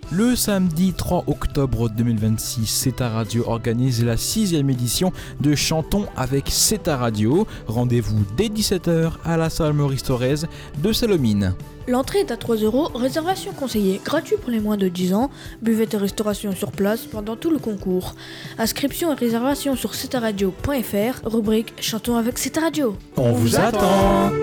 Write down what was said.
Le samedi 3 octobre 2026, C'est ta radio organise la 6e édition de Chantons avec C'est ta radio. Rendez-vous dès 17h à la salle Maurice Thorez de Salomine. L'entrée est à 3€, réservation conseillée, gratuit pour les moins de 10 ans, buvette et restauration sur place pendant tout le concours. Inscription et réservation sur cetaradio.fr, rubrique Chantons avec C'est ta radio. On vous attend.